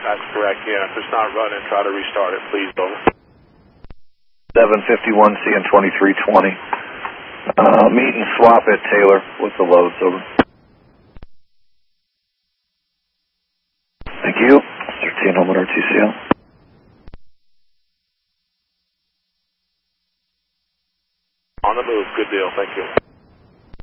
That's correct, yeah. If it's not running, try to restart it, please, over. 751 CN 2320. Meet and swap at Taylor with the loads, over. Thank you. 13 Homeowner TCL. On the move, good deal, thank you.